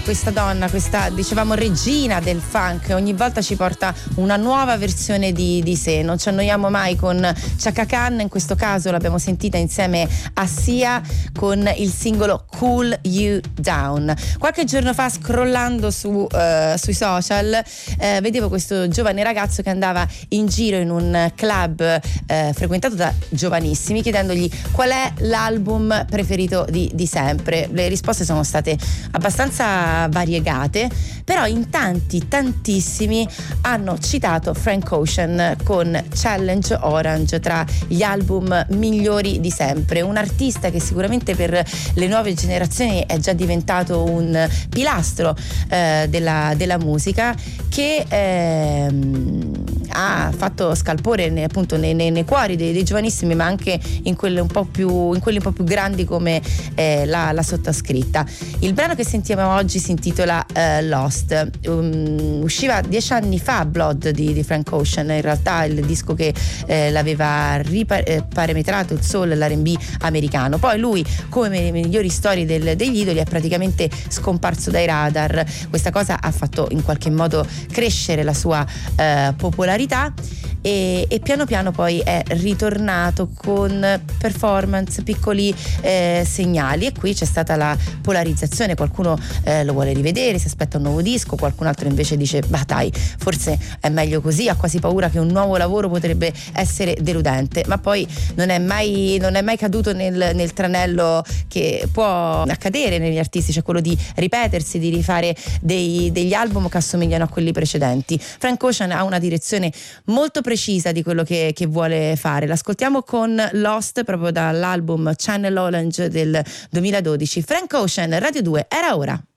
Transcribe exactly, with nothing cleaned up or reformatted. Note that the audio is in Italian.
questa donna, questa dicevamo regina del funk, ogni volta ci porta una nuova versione di, di sé. Non ci annoiamo mai con Chaka Khan, in questo caso l'abbiamo sentita insieme a Sia con il singolo Cool You Down. Qualche giorno fa, scrollando su, uh, sui social, uh, vedevo questo giovane ragazzo che andava in giro in un club uh, frequentato da giovanissimi, chiedendogli qual è l'album preferito di, di sempre. Le risposte sono state abbastanza variegate, però in tanti, tantissimi hanno citato Frank Ocean con Challenge Orange tra gli album migliori di sempre. Un artista che sicuramente per le nuove generazioni è già diventato un pilastro eh, della, della musica, che ehm, ha fatto scalpore ne, appunto nei, nei, nei cuori dei, dei giovanissimi, ma anche in quelli un po' più, in quelli un po' più grandi come eh, la, la sottoscritta. Il brano che sentiamo oggi si intitola uh, Lost. Um, usciva dieci anni fa Blood di, di Frank Ocean, in realtà il disco che eh, l'aveva riparametrato il soul e l'R and B americano. Poi lui, come le migliori storie del, degli idoli, è praticamente scomparso dai radar. Questa cosa ha fatto in qualche modo crescere la sua eh, popolarità e, e piano piano poi è ritornato con performance, piccoli eh, segnali, e qui c'è stata la polarizzazione. Qualcuno eh, lo vuole rivedere, si aspetta un nuovo disco, qualcun altro invece dice bah dai, forse è meglio così, ha quasi paura che un nuovo lavoro potrebbe essere deludente. Ma poi non è mai, non è mai caduto nel, nel tranello che può accadere negli artisti, cioè quello di ripetersi, di rifare dei, degli album che assomigliano a quelli precedenti. Frank Ocean ha una direzione molto precisa di quello che, che vuole fare. L'ascoltiamo con Lost, proprio dall'album Channel Orange del duemiladodici. Frank Ocean, Radio due, era ora.